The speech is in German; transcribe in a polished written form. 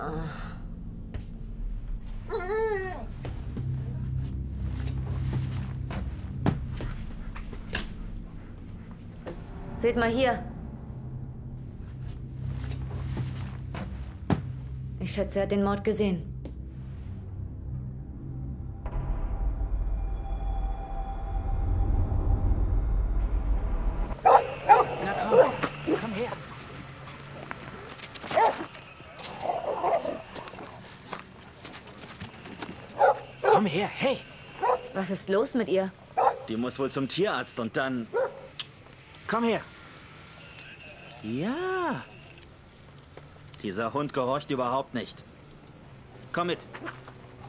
Seht mal hier. Ich schätze, er hat den Mord gesehen. Na komm, komm her. Komm her, hey. Was ist los mit ihr? Die muss wohl zum Tierarzt und dann... Komm her. Ja. Dieser Hund gehorcht überhaupt nicht. Komm mit.